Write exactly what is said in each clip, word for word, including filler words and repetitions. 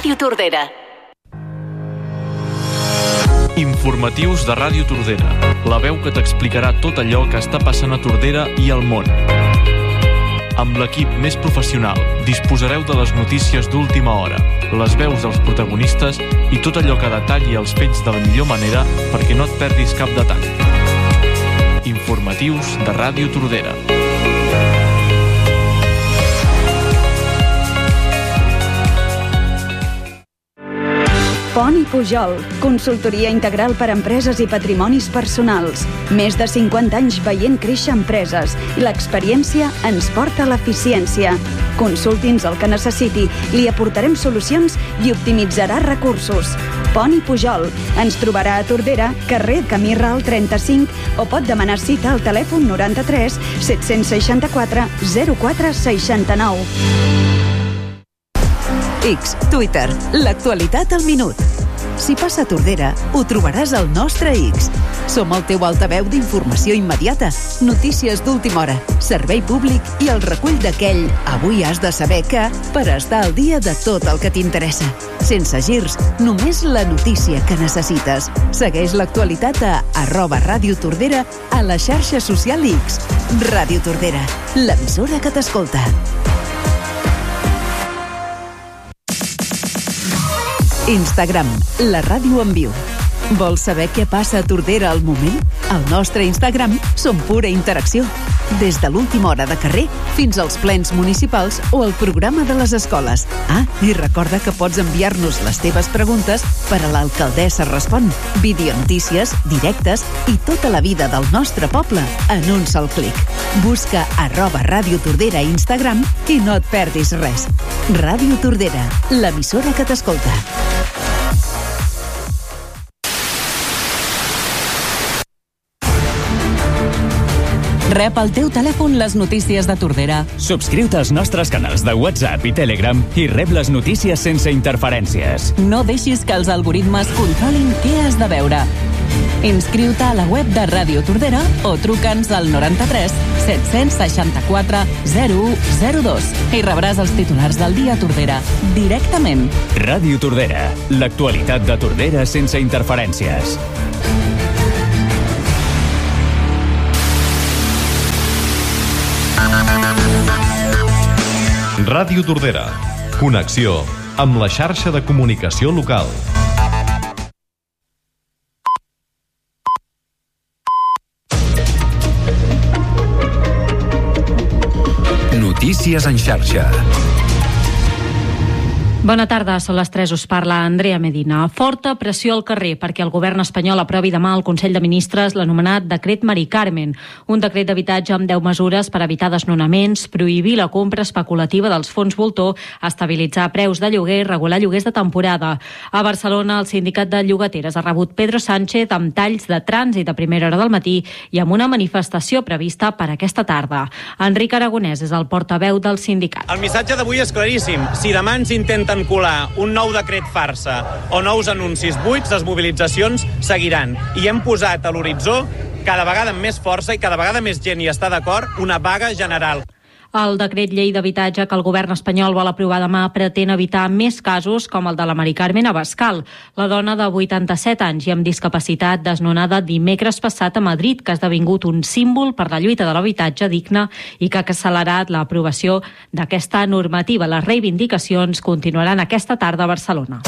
Ràdio Tordera. Informatius de Ràdio Tordera, la veu que t'explicarà tot allò que està passant a Tordera i al món. Amb l'equip més professional disposareu de les notícies d'última hora, les veus dels protagonistes i tot allò que detalli els fets de la millor manera perquè no et perdis cap detall. Informatius de Ràdio Tordera. Pont i Pujol, consultoria integral per a empreses i patrimonis personals. Més de cinquanta anys veient créixer empreses i l'experiència ens porta a l'eficiència. Consulti'ns el que necessiti, li aportarem solucions i optimitzarà recursos. Pont i Pujol. Ens trobarà a Tordera, carrer Camí Ral trenta-cinc, o pot demanar cita al telèfon noranta-tres set-cents seixanta-quatre zero quatre seixanta-nou. X, Twitter, l'actualitat al minut. Si passa a Tordera, ho trobaràs al nostre X. Som el teu altaveu d'informació immediata, notícies d'última hora, servei públic i el recull d'aquell avui has de saber que per estar al dia de tot el que t'interessa. Sense girs, només la notícia que necessites. Segueix l'actualitat a arroba Ràdio Tordera a la xarxa social X. Ràdio Tordera, l'emissora que t'escolta. Instagram, la ràdio en viu. Vols saber què passa a Tordera al moment? Al nostre Instagram som pura interacció. Des de l'última hora de carrer fins als plens municipals o el programa de les escoles. Ah, i recorda que pots enviar-nos les teves preguntes per a l'Alcaldessa Respon. Videonotícies, directes i tota la vida del nostre poble en un sol clic. Busca arroba Ràdio Tordera a Instagram i no et perdis res. Ràdio Tordera, l'emissora que t'escolta. Rep al teu telèfon les notícies de Tordera. Subscriu-te als nostres canals de WhatsApp i Telegram i rep les notícies sense interferències. No deixis que els algoritmes controlin què has de veure. Inscriu-te a la web de Ràdio Tordera o truca'ns al noranta-tres set-cents seixanta-quatre zero u zero dos i rebràs els titulars del dia a Tordera directament. Ràdio Tordera, l'actualitat de Tordera sense interferències. Ràdio Tordera. Connexió amb la xarxa de comunicació local. Notícies en xarxa. Bona tarda, són les tres, us parla Andrea Medina. Forta pressió al carrer perquè el govern espanyol aprovi demà al Consell de Ministres l'anomenat Decret Mari Carmen, un decret d'habitatge amb deu mesures per evitar desnonaments, prohibir la compra especulativa dels fons voltor, estabilitzar preus de lloguer i regular lloguers de temporada. A Barcelona, el sindicat de llogateres ha rebut Pedro Sánchez amb talls de trànsit a primera hora del matí i amb una manifestació prevista per aquesta tarda. Enric Aragonès és el portaveu del sindicat. El missatge d'avui és claríssim. Si demà ens intenten colar un nou decret farsa o nous anuncis buits, les mobilitzacions seguiran. I hem posat a l'horitzó, cada vegada amb més força i cada vegada més gent hi està d'acord, una vaga general. El decret llei d'habitatge que el govern espanyol vol aprovar demà pretén evitar més casos com el de la Mari Carmen Abascal, la dona de vuitanta-set anys i amb discapacitat desnonada dimecres passat a Madrid, que ha esdevingut un símbol per la lluita de l'habitatge digne i que ha accelerat l'aprovació d'aquesta normativa. Les reivindicacions continuaran aquesta tarda a Barcelona.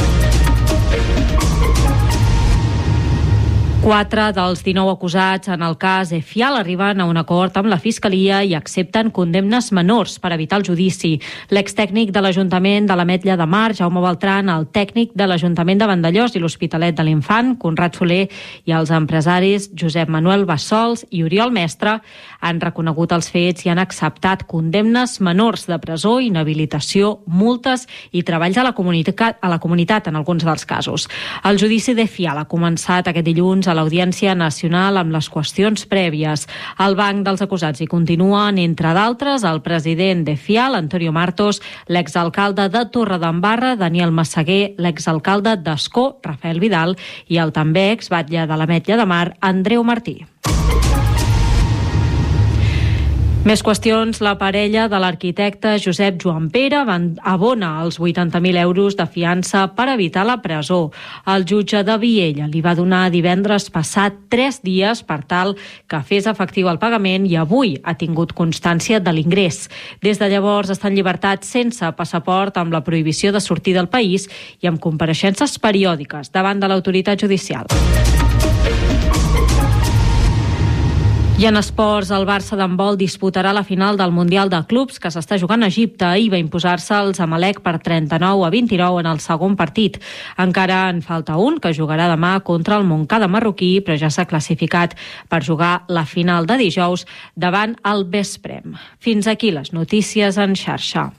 Quatre dels dinou acusats en el cas Efial arriben a un acord amb la Fiscalia i accepten condemnes menors per evitar el judici. L'extècnic de l'Ajuntament de l'Ametlla de Mar, Jaume Beltran, el tècnic de l'Ajuntament de Vandellòs i l'Hospitalet de l'Infant, Conrad Soler, i els empresaris Josep Manuel Bassols i Oriol Mestre han reconegut els fets i han acceptat condemnes menors de presó, inhabilitació, multes i treballs a la comunitat, a la comunitat en alguns dels casos. El judici d'Efial ha començat aquest dilluns a l'Audiència Nacional amb les qüestions prèvies. Al banc dels acusats hi continuen, entre d'altres, el president d'Efial, Antonio Martos, l'exalcalde de Torredembarra, Daniel Massaguer, l'exalcalde d'Ascó, Rafael Vidal, i el també exbatlle de l'Ametlla de Mar, Andreu Martí. Més qüestions. La parella de l'arquitecte Josep Joan Pere abona els vuitanta mil euros de fiança per evitar la presó. El jutge de Viella li va donar divendres passat tres dies per tal que fes efectiu el pagament i avui ha tingut constància de l'ingrés. Des de llavors està en llibertat sense passaport, amb la prohibició de sortir del país i amb compareixences periòdiques davant de l'autoritat judicial. I en esports, el Barça d'handbol disputarà la final del Mundial de Clubs que s'està jugant a Egipte. Ahir va imposar-se el Zamalek per trenta-nou a vint-i-nou en el segon partit. Encara en falta un, que jugarà demà contra el Montcada marroquí, però ja s'ha classificat per jugar la final de dijous davant el Vesprem. Fins aquí les notícies en xarxa.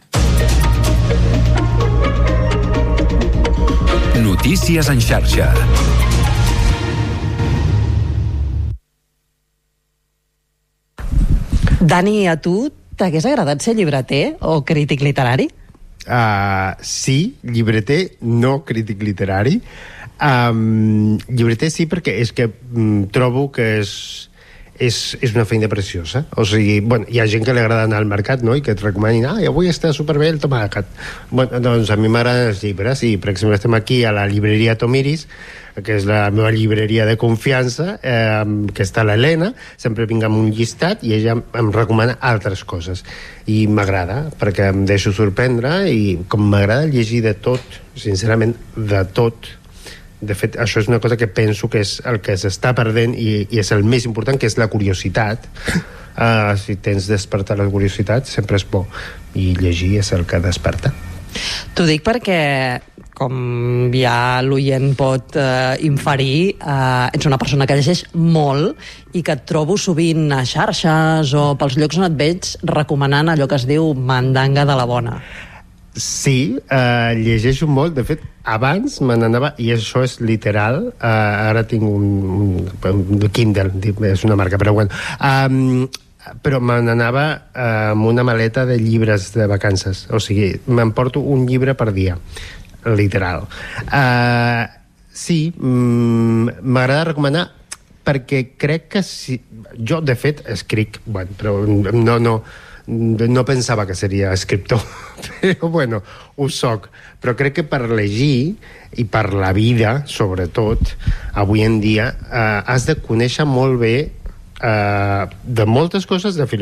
Notícies en xarxa. Dani, a tu t'hagués agradat ser llibreter o crític literari? Uh, sí, llibreter, no crític literari. Um, llibreter sí, perquè és que um, trobo que és, és, és una feina preciosa. O sigui, bueno, hi ha gent que li agrada anar al mercat, no?, i que et recomanin, ah, avui està superbé el tomàquet. Bueno, doncs a mi m'agraden els llibres, i per exemple estem aquí a la llibreria Tomiris, que és la meva llibreria de confiança, eh, que està l'Helena, sempre vinc amb un llistat i ella em recomana altres coses. I m'agrada, perquè em deixo sorprendre i com m'agrada llegir de tot, sincerament, de tot. De fet, això és una cosa que penso que és el que s'està perdent i, i és el més important, que és la curiositat. Uh, si tens despertar la curiositat, sempre és bo. I llegir és el que desperta. T'ho dic perquè, com ja l'oient pot eh, inferir, eh, ets una persona que llegeix molt i que et trobo sovint a xarxes o pels llocs on et veig recomanant allò que es diu mandanga de la bona. Sí, eh, llegeixo molt. De fet, abans me n'anava, i això és literal, eh, ara tinc un, un, un Kindle, és una marca, però bueno... Um, però me n'anava eh, amb una maleta de llibres de vacances. O sigui, m'emporto un llibre per dia, literal. Eh, sí, mm, m'agrada recomanar perquè crec que si... Jo, de fet, escric, bueno, però no, no, no pensava que seria escriptor, però bueno, ho soc. Però crec que per llegir i per la vida, sobretot, avui en dia, eh, has de conèixer molt bé Uh, de moltes coses de filosofia